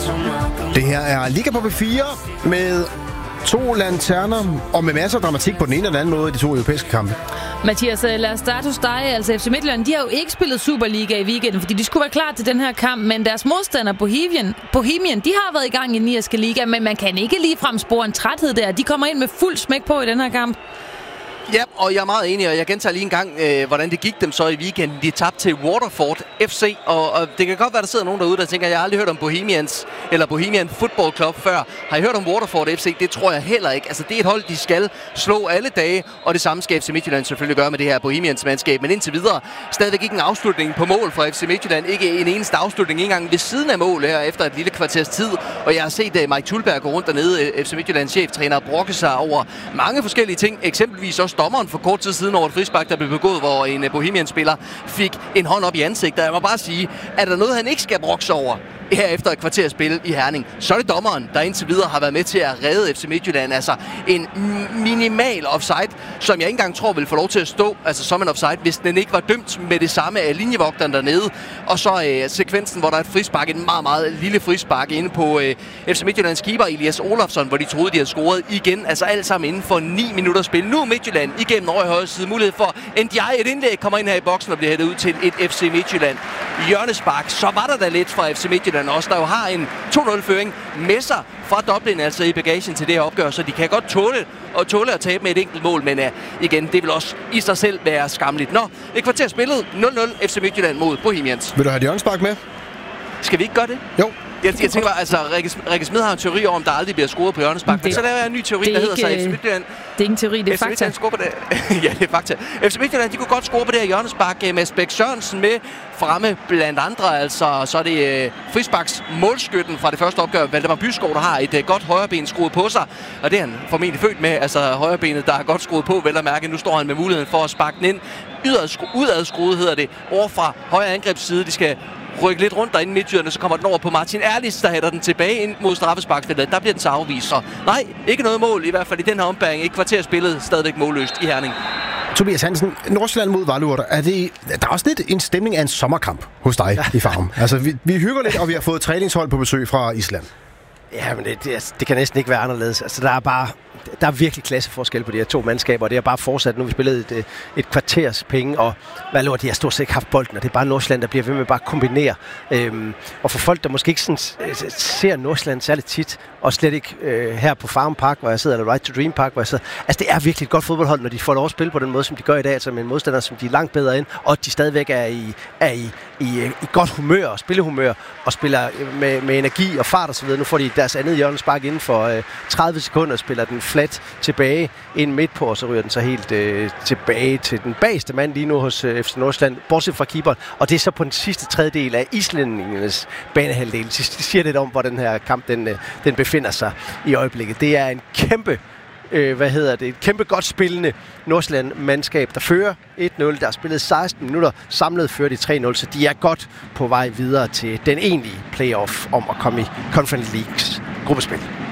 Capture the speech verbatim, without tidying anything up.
Det her er Liga på P fire med to lanterner og med masser af dramatik på den ene eller anden måde i de to europæiske kampe. Mathias, lad os starte hos dig. Altså F C Midtjylland, de har jo ikke spillet Superliga i weekenden, fordi de skulle være klar til den her kamp, men deres modstander Bohemian, Bohemian de har været i gang i den irske liga, men man kan ikke ligefrem spore en træthed der. De kommer ind med fuld smæk på i den her kamp. Ja, og jeg er meget enig, og jeg gentager lige en gang, øh, hvordan det gik dem så i weekenden. De tabte til Waterford F C, og, og det kan godt være, der sidder nogen derude, der tænker, jeg har aldrig hørt om Bohemians, eller Bohemian Football Club før. Har I hørt om Waterford F C? Det tror jeg heller ikke. Altså, det er et hold, de skal slå alle dage, og det samme skal F C Midtjylland selvfølgelig gøre med det her Bohemians mandskab. Men indtil videre, stadigvæk ikke en afslutning på mål fra F C Midtjylland. Ikke en eneste afslutning, ikke engang ved siden af mål her efter et lille kvarters tid. Og jeg har set uh, Mike Thulberg gå rundt dernede, F C Midtjyllands cheftræner, brokke sig over mange forskellige ting. Eksempelvis også dommeren for kort tid siden over et frispark, der blev begået, hvor en Bohemian-spiller fik en hånd op i ansigtet. Jeg må bare sige, er der noget, han ikke skal brokke sig over her efter et kvarters spil i Herning, så er det dommeren, der indtil videre har været med til at redde F C Midtjylland. Altså en minimal offside, som jeg ikke engang tror vil få lov til at stå, altså som en offside, hvis den ikke var dømt med det samme af linjevogteren dernede. Og så øh, sekvensen, hvor der er et frispark, en meget, meget lille frispark inde på øh, F C Midtjyllands keeper Elias Olofsson, hvor de troede, de havde scoret igen. Altså alt sammen inden for ni minutter spil. Nu er Midtjylland igennem over i højre side mulighed for en D I, et indlæg, kommer ind her i boksen og bliver hættet ud til et F C Midtjylland hjørnespark. Så var der da lidt fra F C Midtjylland også, der jo har en to nul-føring med sig fra Dublin, altså i bagagen til det her opgør, så de kan godt tåle, og tåle at tabe med et enkelt mål, men uh, igen, det vil også i sig selv være skamligt. Nå, et kvarter spillet, nul nul F C Midtjylland mod Bohemians. Vil du have et hjørnespark med? Skal vi ikke gøre det? Jo. Jeg, jeg tænker bare, altså, Rikke Smed har en teori om, der aldrig bliver scoret på hjørnespark, men så laver jeg en ny teori, der hedder sig F C Midtjylland. Det er ikke en teori, det er fakta. På det. Ja, det er fakta. F C Midtjylland, de kunne godt score på det her hjørnespark med Bæk Sørensen med fremme blandt andre. Altså, så er det uh, frisparks målskytten fra det første opgør, Valdemar Byskov, der har et uh, godt højreben skruet på sig. Og det er han formentlig født med, altså højrebenet, der er godt skruet på, vel at mærke. Nu står han med muligheden for at sparke den ind. Udadskruet hedder det, over fra højre angrebsside. De skal rykke lidt rundt derinde i midtjyderne, så kommer den over på Martin Erlis, der hætter den tilbage ind mod straffesparksfeltet. Der bliver den så afvist. Så nej, ikke noget mål, i hvert fald i den her ombæring. Et kvarter spillet, stadigvæk målløst i Herning. Tobias Hansen, Nordsjælland mod Vejle, er det, der er også lidt en stemning af en sommerkamp hos dig i Farum. Altså, vi, vi hygger lidt, og vi har fået træningshold på besøg fra Island. Ja, men det, det, det kan næsten ikke være anderledes. Altså, der er bare der er virkelig klasseforskel på de her to mandskaber, og det er bare fortsat. Nu har vi spillet et, et kvarters penge, og hvad lort, de har stort set ikke haft bolden, og det er bare Nordsjælland, der bliver ved med bare at kombinere. Øhm, og for folk, der måske ikke sådan, ser Nordsjælland særligt tit, og slet ikke øh, her på Farum Park, hvor jeg sidder, eller Right to Dream Park, hvor jeg sidder. Altså, det er virkelig et godt fodboldhold, når de får lov at spille på den måde, som de gør i dag, altså med en modstander, som de er langt bedre ind, og de stadigvæk er i, er i, i, i godt humør og spillehumør, og spiller med, med energi og fart og så videre. Nu får de deres andet hjørnespark inden for øh, tredive sekunder, og spiller den flat tilbage ind midt på, og så ryger den så helt øh, tilbage til den bageste mand lige nu hos øh, F C Nordsjælland, bortset fra keeperen. Og det er så på den sidste tredjedel af islændingernes banehalvdel. Det siger lidt om, hvor den her kamp den, øh, den befinder sig i øjeblikket. Det er en kæmpe Øh, hvad hedder det, et kæmpe godt spillende Nordsjælland-mandskab, der fører et nul. Der er spillet seksten minutter, samlet fører de tre nul, så de er godt på vej videre til den egentlige playoff om at komme i Conference Leagues gruppespil.